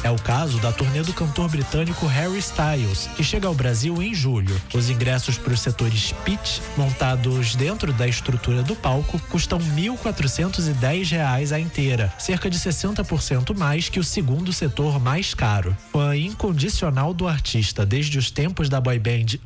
É o caso da turnê do cantor britânico Harry Styles, que chega ao Brasil em julho. Os ingressos para os setores pit, montados dentro da estrutura do palco, custam R$ 1.410 a inteira, cerca de 60% mais que o segundo setor mais caro. Fã incondicional do artista desde os tempos da boy band